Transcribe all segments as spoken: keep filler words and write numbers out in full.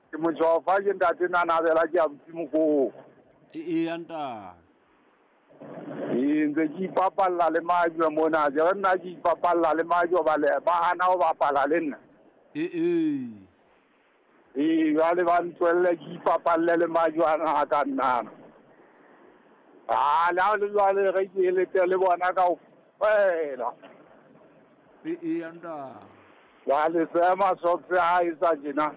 ke mojofa ke ntate Nanabela ke abuti mokoko e e anta e ntse ke ipapalla le majwa mona je re nna ke ipapalla le majwa ba le ba hana ho bapala le nna e e e jwale ba ntwelle ke ipapalle le majwana a ka nnana a la le jwale re ke elete le bona kaofela e e anta jwale seema sokse ha e sa tjena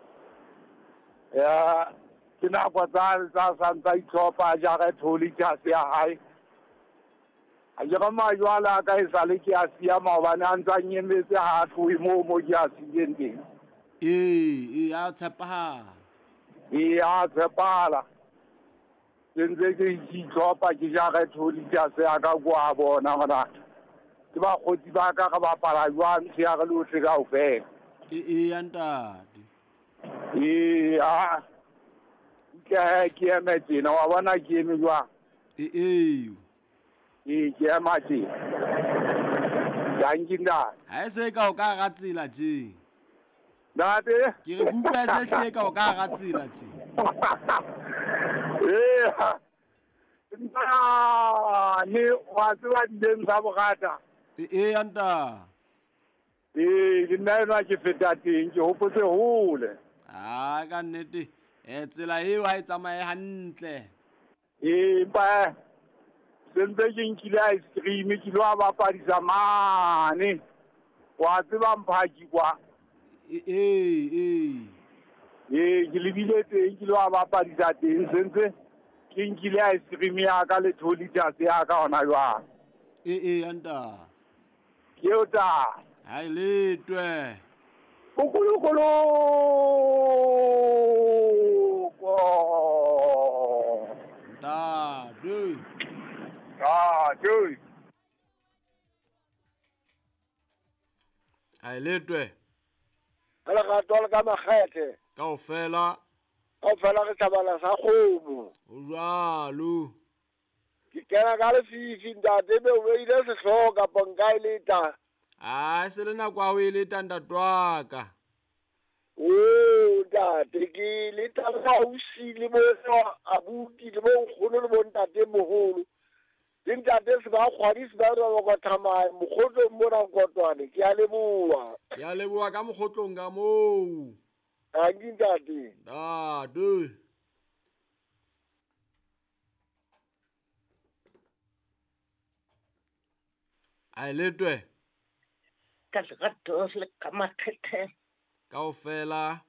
ya ke nako tsa tsa santsa itlhopha jare tholi tjase ya hae a jega majwala a ka e sale ke a sia maobane a ntsa nyemetse ha a tloe moo mo ke a sileng teng e e a tshepahala e a tshepala ke ntse ke itlhopha ke jare tholi tjase ya ka kwa bona gona ke bakgotsi ba ka ga bapala jwang se ya re lotlhe kaofela e e antate e a ke ke eme tjena wa bona ke eme jwang e e e ke ema tjena danginda ha e se ka o ka ga tsela tje nate ke re kutlwa se hle ka o ka ga tsela tje eh nna ni wa tswa ding sa bogata e e anta eh ke nna ena ke feta teng ke hopotse hole a ka nnete e tsela eo ha e tsamaye hantle e ba sentse ke nkile ice cream ke lo bapadisa mane wa tseba mphaki kwa e e e e ke lebile teng ke lo bapadisa teng sentse ke nkile ice cream ya ka le two liters ya ka hona jwang e e anta ke o ta ha e letwe kukulukulu ko ntate ah joy ha e letwe ala ga tola ka magete kaofela o fela ke tlhabala sa kgomo o jalo ke kena ka le fifi ntate be o ile se hloka bonka ile ta a se le nako a o e le tantatwaka o ntate ke le ta ga o sile mo abuti le mo kholo le mo ntate moholo ke ntate se ba khwadi se ba ro go tsamaya mogotlo mo ra kotwane ke a le bua ke a leboa ka mokgotlong ka moo a ke ntate ntate a e letwe ka legato le ka makgethe kaofela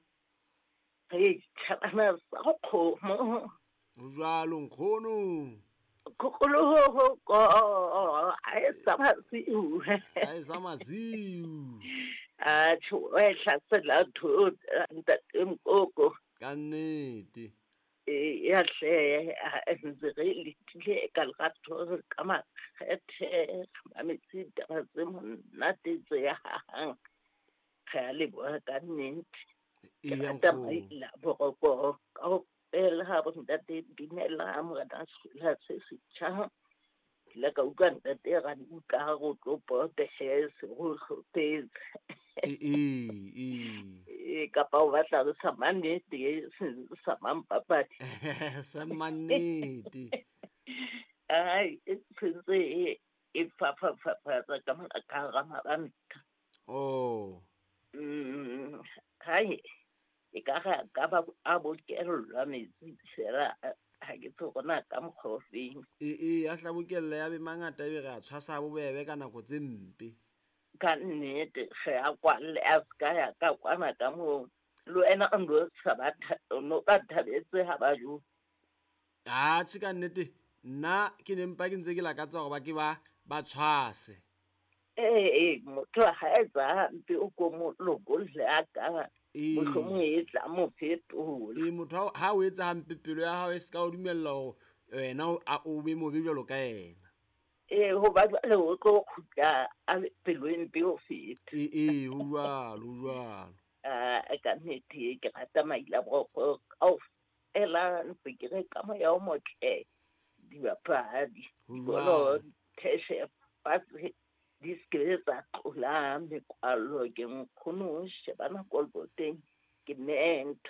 e tšhabana sa go kgomo o jalo nkgono kokologo ko a e tsamasiu a e sa masiu a tšhoe hlasela tho ntate mkoko ka nnete e ya hle a ntse re letile ka legato ka makgethe mametsi taba tse monate tse ya hang ga le bua ka nnete e yang ka go maila boroko ka go pela ha bo ntate binela mo ga tsela se se tša la ka uka ntate ga di uka go tlo pote he se go hlotse e e e ka pa o batla re sa manete se sa mampapadi sa manete ai se e fa fa fa fa ka ma ka ga mabanta oh mm hai e ka ga ka ba a bo ke rwa metsi sera ha ke tsona ka mkhofing e e a hlabokelle ya be mangata e ga tshwasa bobebe ka nako tse mpe ka nnete ge a kwa le a ska ya ka kwana ka mo lo ena ndo sa ba no ka thabetse ha ba jo a tshika nnete nna ke ne mpa ke ntse ke lakatsa go ba ke ba ba tshwase eh eh motho ha etsa mpe o ko mo logo le a ka e mo mo e tla mo fetola e motho ha o etsa hampe pelo ya hao e ska o dumella go wena o be mo be jalo ka ena e ho ba le o tlo khutla a pelo e mpe o feta e e o jalo o jalo a ka nnete ke rata maila boko au ela ntse ke re ka mo ya o motle di bapadi bolo tese pase di sketsa tlola me kwalo ke nkgono shebana kolboteng ke nento